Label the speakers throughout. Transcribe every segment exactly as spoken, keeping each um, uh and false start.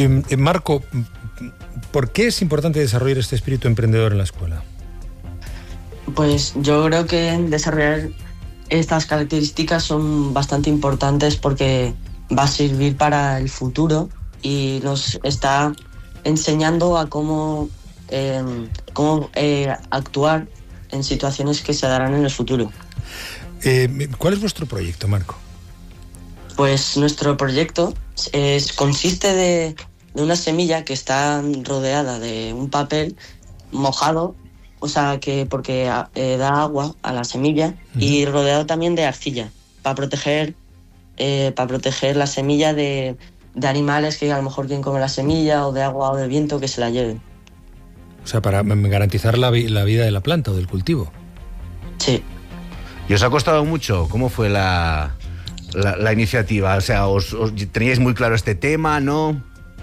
Speaker 1: Eh, eh, Marco, ¿por qué es importante desarrollar este espíritu emprendedor en la escuela?
Speaker 2: Pues yo creo que desarrollar estas características son bastante importantes porque va a servir para el futuro y nos está enseñando a cómo, eh, cómo eh, actuar en situaciones que se darán en el futuro.
Speaker 1: Eh, ¿Cuál es vuestro proyecto, Marco?
Speaker 2: Pues nuestro proyecto es, consiste de, de una semilla que está rodeada de un papel mojado, o sea, que porque eh, da agua a la semilla, uh-huh. y rodeado también de arcilla, para proteger, eh, para proteger la semilla de, de animales que a lo mejor quieren comer la semilla, o de agua o de viento que se la lleven.
Speaker 1: O sea, para garantizar la, la vida de la planta o del cultivo.
Speaker 2: Sí.
Speaker 3: ¿Y os ha costado mucho? ¿Cómo fue la, la, la iniciativa? O sea, ¿os, os teníais muy claro este tema, no?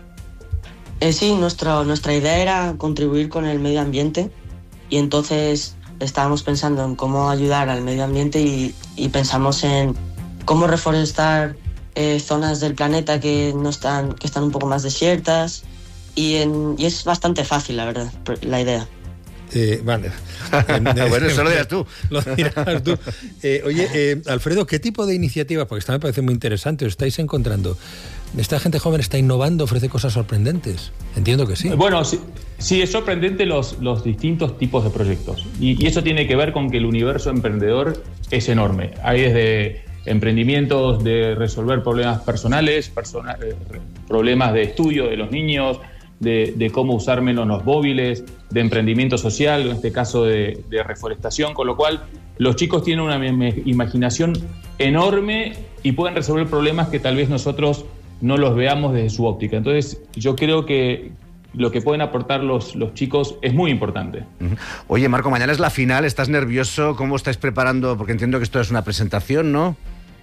Speaker 2: Eh, sí, nuestra, nuestra idea era contribuir con el medio ambiente y entonces estábamos pensando en cómo ayudar al medio ambiente y, y pensamos en cómo reforestar eh, zonas del planeta que, no están, que están un poco más desiertas y, en, y es bastante fácil, la verdad, la idea.
Speaker 1: Eh, vale.
Speaker 3: Bueno, eso lo dirás tú.
Speaker 1: Lo dirás tú. Eh, oye, eh, Alfredo, ¿qué tipo de iniciativas? Porque esta me parece muy interesante. ¿Os estáis encontrando? ¿Esta gente joven está innovando, ofrece cosas sorprendentes? Entiendo que sí.
Speaker 4: Bueno, sí, sí es sorprendente los, los distintos tipos de proyectos. Y, y eso tiene que ver con que el universo emprendedor es enorme. Hay desde emprendimientos de resolver problemas personales, persona, eh, problemas de estudio de los niños, De, de cómo usar menos los móviles, de emprendimiento social, en este caso de, de reforestación, con lo cual los chicos tienen una imaginación enorme y pueden resolver problemas que tal vez nosotros no los veamos desde su óptica. Entonces yo creo que lo que pueden aportar los, los chicos es muy importante.
Speaker 3: Oye, Marco, mañana es la final, ¿estás nervioso? ¿Cómo estáis preparando? Porque entiendo que esto es una presentación, ¿no?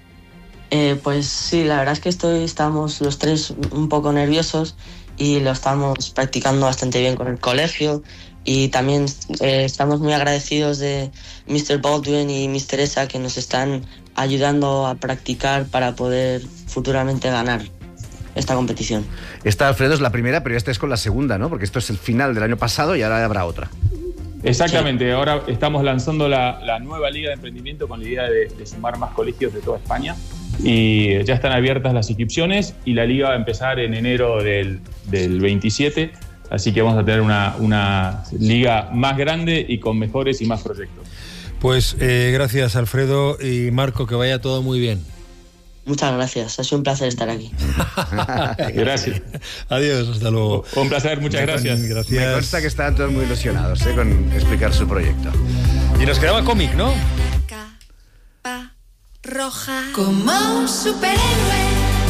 Speaker 2: Eh, pues sí, la verdad es que estoy, estamos los tres un poco nerviosos y lo estamos practicando bastante bien con el colegio y también eh, estamos muy agradecidos de mister Baldwin y mister Esa que nos están ayudando a practicar para poder futuramente ganar esta competición.
Speaker 3: Esta, Alfredo, es la primera, pero ya estáis con la segunda, ¿no? Porque esto es el final del año pasado y ahora habrá otra.
Speaker 4: Exactamente, sí. Ahora estamos lanzando la, la nueva Liga de Emprendimiento con la idea de, de sumar más colegios de toda España. Y ya están abiertas las inscripciones y la liga va a empezar en enero del, del veintisiete, así que vamos a tener una, una liga más grande y con mejores y más proyectos.
Speaker 1: Pues eh, gracias, Alfredo y Marco, que vaya todo muy bien.
Speaker 2: Muchas gracias, ha sido un placer estar aquí.
Speaker 4: Gracias.
Speaker 1: Adiós, hasta luego.
Speaker 4: Un placer, muchas gracias.
Speaker 1: Gracias.
Speaker 3: Me consta que estaban todos muy ilusionados ¿eh? con explicar su proyecto.
Speaker 1: Y nos quedaba cómic, ¿no?
Speaker 5: Roja como un superhéroe,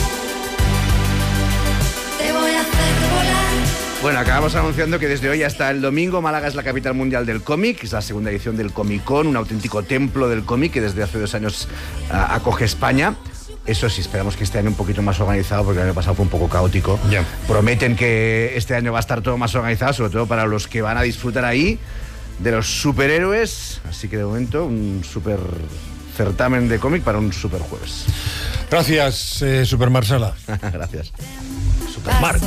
Speaker 5: te voy a hacer volar.
Speaker 3: Bueno, acabamos anunciando que desde hoy hasta el domingo Málaga es la capital mundial del cómic, es la segunda edición del Comic Con, un auténtico templo del cómic que desde hace dos años uh, acoge España. Eso sí, esperamos que este año un poquito más organizado, porque el año pasado fue un poco caótico.
Speaker 1: Yeah.
Speaker 3: Prometen que este año va a estar todo más organizado, sobre todo para los que van a disfrutar ahí de los superhéroes. Así que de momento un super certamen de cómic para un super jueves.
Speaker 1: Gracias, eh, Super Marsala.
Speaker 3: Gracias.
Speaker 1: Supermar.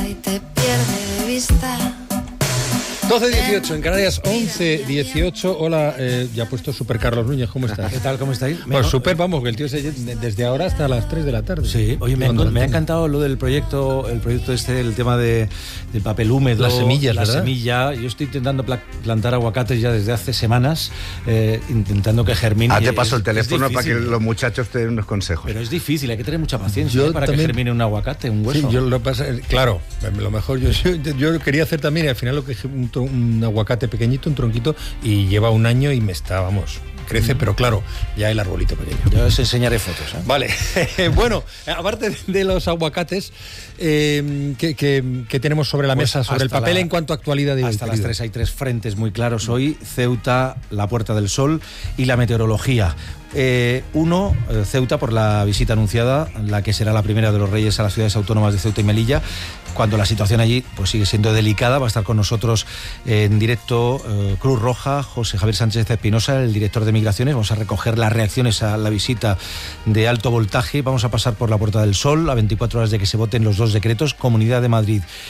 Speaker 1: doce dieciocho en Canarias, once dieciocho. Hola, eh, ya ha puesto Super Carlos Núñez, ¿cómo estás?
Speaker 6: ¿Qué tal? ¿Cómo estáis?
Speaker 1: Pues super, vamos, que el tío se desde ahora hasta las tres de la tarde.
Speaker 6: Sí, oye, me, me ha encantado lo del proyecto, el proyecto este, el tema de, del papel húmedo.
Speaker 1: Las semillas,
Speaker 6: La
Speaker 1: ¿verdad?
Speaker 6: semilla. Yo estoy intentando pla- plantar aguacates ya desde hace semanas, eh, intentando que germine.
Speaker 3: Ah, te paso
Speaker 6: Es-
Speaker 3: el teléfono
Speaker 6: es
Speaker 3: para que
Speaker 6: difícil.
Speaker 3: los muchachos te den unos consejos.
Speaker 6: Pero es difícil, hay que tener mucha paciencia
Speaker 1: Yo
Speaker 6: ¿eh? para
Speaker 1: también-
Speaker 6: que germine un aguacate, un hueso.
Speaker 1: Sí, yo lo pasa, claro, lo mejor yo, yo, yo quería hacer también y al final lo que un, un aguacate pequeñito, un tronquito, y lleva un año y me está, vamos, crece, mm. pero claro, ya el arbolito pequeño.
Speaker 6: Yo os enseñaré fotos. ¿eh?
Speaker 1: Vale, bueno, aparte de los aguacates, eh, que, que, que tenemos sobre la
Speaker 6: Pues
Speaker 1: mesa, sobre el papel
Speaker 6: la,
Speaker 1: en cuanto a actualidad. De
Speaker 6: hasta las tres hay tres frentes muy claros hoy: Ceuta, la Puerta del Sol y la meteorología. Eh, uno, eh, Ceuta, por la visita anunciada, la que será la primera de los Reyes a las ciudades autónomas de Ceuta y Melilla, cuando la situación allí pues sigue siendo delicada. Va a estar con nosotros eh, en directo eh, Cruz Roja, José Javier Sánchez Espinosa, el director de Migraciones. Vamos a recoger las reacciones a la visita de alto voltaje. Vamos a pasar por la Puerta del Sol a veinticuatro horas de que se voten los dos decretos. Comunidad de Madrid